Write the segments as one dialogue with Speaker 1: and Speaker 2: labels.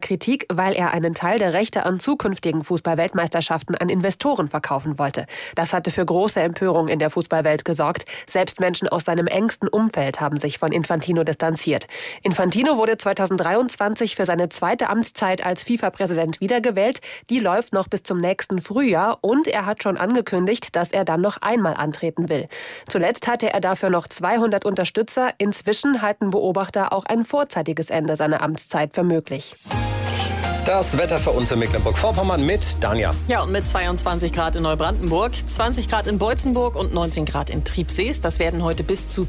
Speaker 1: Kritik, weil er einen Teil der Rechte an zukünftigen Fußball-Weltmeisterschaften an Investoren verkaufen wollte. Das hatte für große Empörung in der Fußballwelt gesorgt. Selbst Menschen aus seinem engsten Umfeld haben sich von Infantino distanziert. Infantino wurde 2023 für seine zweite Amtszeit als FIFA-Präsident wiedergewählt. Die läuft noch bis zum nächsten Frühjahr und er hat schon angekündigt, dass er dann noch einmal antreten will. Zuletzt hatte er dafür noch 200 Unterstützer. Inzwischen halten Beobachter auch ein vorzeitiges Ende seiner Amtszeit für möglich.
Speaker 2: Das Wetter für uns in Mecklenburg-Vorpommern mit Danja.
Speaker 3: Ja, und mit 22 Grad in Neubrandenburg, 20 Grad in Beutzenburg und 19 Grad in Triebsees. Das werden heute bis zu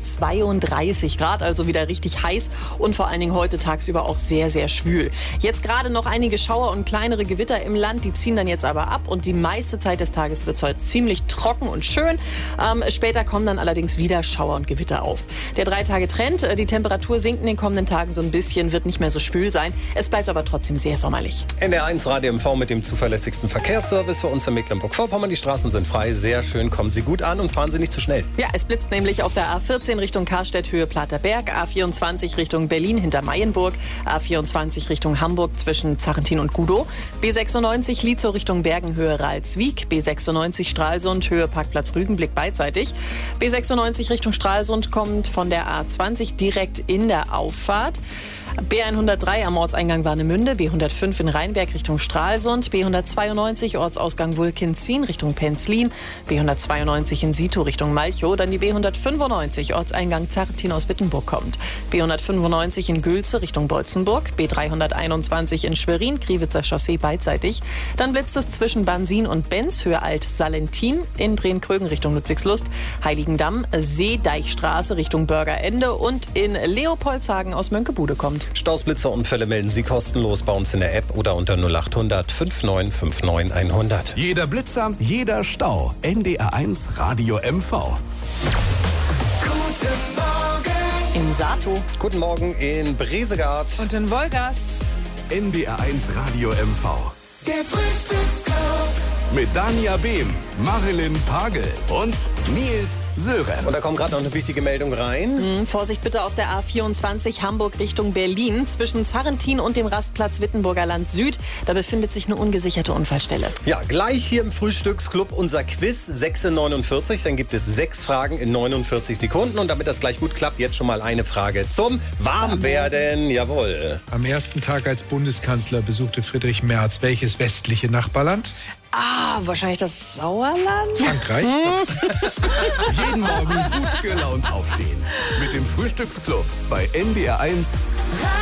Speaker 3: 32 Grad, also wieder richtig heiß und vor allen Dingen heute tagsüber auch sehr, sehr schwül. Jetzt gerade noch einige Schauer und kleinere Gewitter im Land, die ziehen dann jetzt aber ab und die meiste Zeit des Tages wird es heute ziemlich trocken und schön. Später kommen dann allerdings wieder Schauer und Gewitter auf. Der 3-Tage-Trend, die Temperatur sinkt in den kommenden Tagen so ein bisschen, wird nicht mehr so schwül sein. Es bleibt aber trotzdem sehr sommerlich.
Speaker 2: NDR1 Radio MV mit dem zuverlässigsten Verkehrsservice für uns in Mecklenburg-Vorpommern. Die Straßen sind frei, sehr schön. Kommen Sie gut an und fahren Sie nicht zu schnell.
Speaker 3: Ja, es blitzt nämlich auf der A14 Richtung Karstedt, Höhe Platerberg, A24 Richtung Berlin hinter Mayenburg, A24 Richtung Hamburg zwischen Zarrentin und Gudow, B96 Lietzow Richtung Bergen, Höhe Ralswiek, B96 Stralsund, Höhe Parkplatz Rügenblick beidseitig. B96 Richtung Stralsund kommt von der A20 direkt in der Auffahrt. B103 am Ortseingang Warnemünde, B105 in Rheinberg Richtung Stralsund, B192 Ortsausgang Wulkenzien Richtung Penzlin, B192 in Sito Richtung Malchow, dann die B195 Ortseingang Zarrentin aus Wittenburg kommt, B195 in Gülze Richtung Beutzenburg, B321 in Schwerin, Kriwitzer Chaussee beidseitig, dann blitzt es zwischen Bansin und Benz, Höhe Alt-Salentin, in Drehn-Krögen Richtung Ludwigslust, Heiligendamm, Seedeichstraße Richtung Bürgerende und in Leopoldshagen aus Mönckebude kommt.
Speaker 2: Staus, Blitzer, Unfälle melden Sie kostenlos bei uns in der App oder unter 0800 5959 100.
Speaker 4: Jeder Blitzer, jeder Stau. NDR1 Radio MV.
Speaker 5: Guten Morgen
Speaker 3: In Sato.
Speaker 2: Guten Morgen in Bresegard.
Speaker 1: Und in Wolgast.
Speaker 4: NDR1 Radio MV.
Speaker 5: Der Frühstücksclub.
Speaker 4: Mit Danja Behm, Marilyn Pagel und Nils Sörensen.
Speaker 2: Und da kommt gerade noch eine wichtige Meldung rein.
Speaker 3: Vorsicht bitte auf der A24 Hamburg Richtung Berlin. Zwischen Zarrentin und dem Rastplatz Wittenburger Land Süd. Da befindet sich eine ungesicherte Unfallstelle.
Speaker 2: Ja, gleich hier im Frühstücksclub unser Quiz 6:49. Dann gibt es 6 Fragen in 49 Sekunden. Und damit das gleich gut klappt, jetzt schon mal eine Frage zum Warmwerden. Jawohl.
Speaker 6: Am ersten Tag als Bundeskanzler besuchte Friedrich Merz welches westliche Nachbarland?
Speaker 3: Wahrscheinlich das Sauerland?
Speaker 6: Frankreich.
Speaker 4: Jeden Morgen gut gelaunt aufstehen. Mit dem Frühstücksclub bei NDR1